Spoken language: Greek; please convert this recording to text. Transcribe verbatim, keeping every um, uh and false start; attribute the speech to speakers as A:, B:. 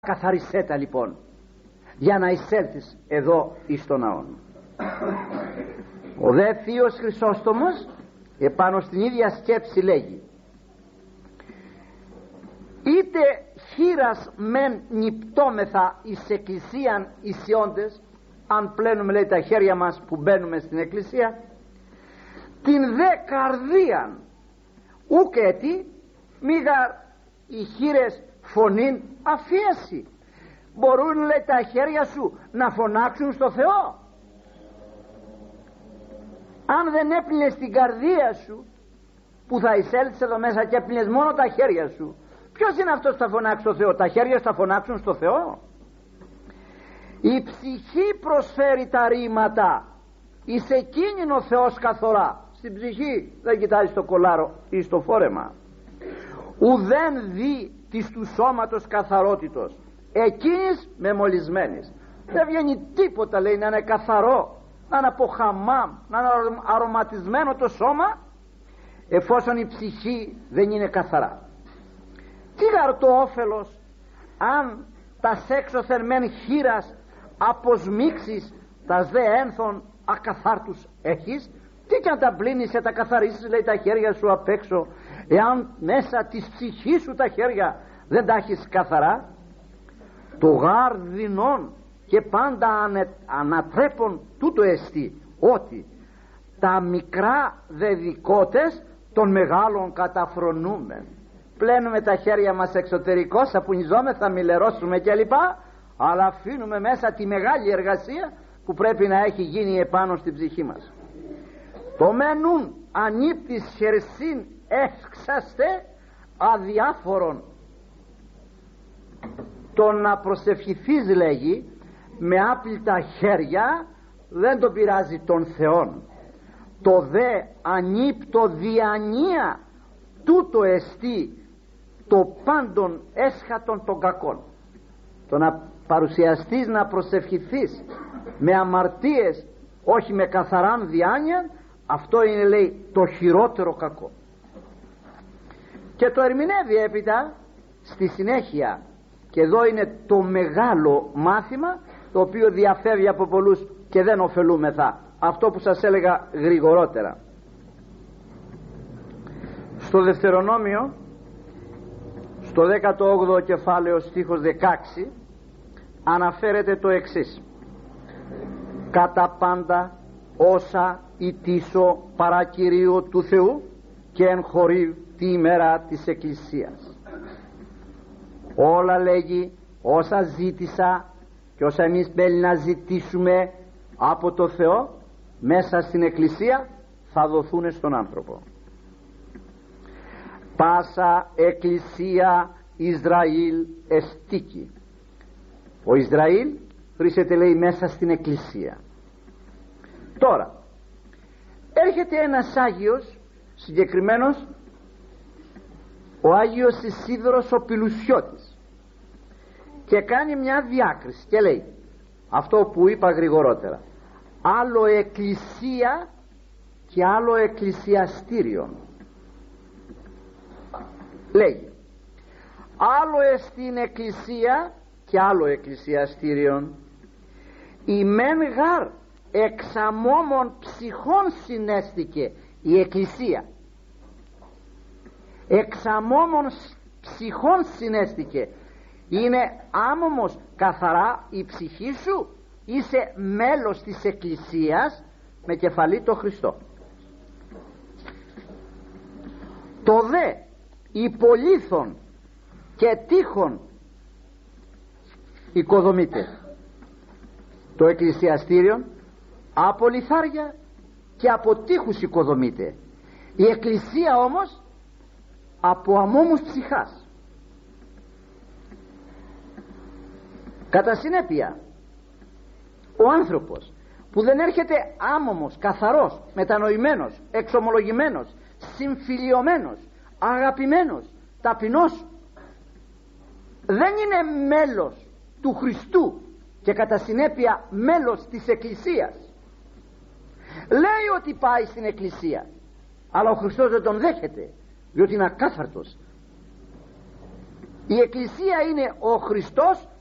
A: καθαρισέ τα λοιπόν για να εισέλθεις εδώ εις τον ναό. Ο δε Θείος Χρυσόστομος επάνω στην ίδια σκέψη λέγει: είτε χείρας μεν νυπτόμεθα εις εκκλησίαν ισιόντες, αν πλένουμε λέει τα χέρια μας που μπαίνουμε στην εκκλησία, την δε καρδίαν ουκ έτι μίγα οι χείρες φωνήν αφίεση. Μπορούν λέει τα χέρια σου να φωνάξουν στο Θεό? Αν δεν έπλυνες την καρδία σου που θα εισέλθεις εδώ μέσα και έπλυνες μόνο τα χέρια σου, ποιος είναι αυτός που θα φωνάξει στο Θεό? Τα χέρια θα φωνάξουν στο Θεό? Η ψυχή προσφέρει τα ρήματα, εις εκείνην ο Θεός καθορά. Στην ψυχή, δεν κοιτάζει στο κολάρο ή στο φόρεμα. Ουδέν δει της του σώματος καθαρότητος, εκείνης μεμολισμένης. Δεν βγαίνει τίποτα λέει να είναι καθαρό, να είναι από χαμάμ, να είναι αρωματισμένο το σώμα, εφόσον η ψυχή δεν είναι καθαρά. Τι γαρτό όφελος αν τα σέξωθεν μεν χείρας αποσμίξεις τα δε ένθον ακαθάρτους έχεις? Τι κι αν τα πλύνεις και τα καθαρίσεις λέει τα χέρια σου απ' έξω, εάν μέσα της ψυχής σου τα χέρια δεν τα έχεις καθαρά? Το γάρ δεινών και πάντα ανε, ανατρέπον τούτο εστί, ότι τα μικρά δεδικότες των μεγάλων καταφρονούμε. Πλένουμε τα χέρια μας εξωτερικώς, σαπουνιζόμεθα, μιλερώσουμε κλπ, αλλά αφήνουμε μέσα τη μεγάλη εργασία που πρέπει να έχει γίνει επάνω στην ψυχή μας. Το μένουν ανύπτης χερσίν εύξαστε αδιάφορον. Το να προσευχηθείς λέγει με άπλυτα χέρια δεν το πειράζει τον Θεόν. Το δε ανύπτο διανία τούτο εστί το πάντων έσχατον των κακών. Το να παρουσιαστείς, να προσευχηθείς με αμαρτίες, όχι με καθαράν διάνοια, αυτό είναι λέει το χειρότερο κακό. Και το ερμηνεύει έπειτα στη συνέχεια, και εδώ είναι το μεγάλο μάθημα το οποίο διαφεύγει από πολλούς και δεν ωφελούμεθα, αυτό που σας έλεγα γρηγορότερα. Στο Δευτερονόμιο, στο δέκατο όγδοο κεφάλαιο στίχος δεκαέξι, αναφέρεται το εξής: κατά πάντα όσα ητήσω παρακυρίου του Θεού και εν χωρίου τη ημέρα της Εκκλησίας. Όλα λέγει όσα ζήτησα και όσα εμείς πρέπει να ζητήσουμε από το Θεό μέσα στην Εκκλησία θα δοθούν στον άνθρωπο. Πάσα Εκκλησία Ισραήλ εστίκη. Ο Ισραήλ βρίσκεται λέει μέσα στην Εκκλησία. Τώρα έρχεται ένας Άγιος, συγκεκριμένος ο Άγιος Ισίδωρος ο Πηλουσιώτης, και κάνει μια διάκριση και λέει αυτό που είπα γρηγορότερα: άλλο εκκλησία και άλλο εκκλησιαστήριο. Λέει άλλο εστίν εκκλησία και άλλο εκκλησιαστήριον. Η μεν γάρ εξαμόμων ψυχών συνέστηκε η εκκλησία. Εξαμόμων ψυχών συνέστηκε. Είναι άμωμος καθαρά η ψυχή σου? Είσαι μέλος της εκκλησίας με κεφαλή το Χριστό. Το δε υπολήθων και τείχων οικοδομείται. Το εκκλησιαστήριο από λιθάρια και από τείχους οικοδομείται. Η εκκλησία όμως από αμόμους ψυχάς. Κατά συνέπεια ο άνθρωπος που δεν έρχεται άμωμος, καθαρός, μετανοημένος, εξομολογημένος, συμφιλιωμένος, αγαπημένος, ταπεινός, δεν είναι μέλος του Χριστού και κατά συνέπεια μέλος της Εκκλησίας. Λέει ότι πάει στην Εκκλησία, αλλά ο Χριστός δεν τον δέχεται, διότι είναι ακάθαρτος. Η Εκκλησία είναι ο Χριστός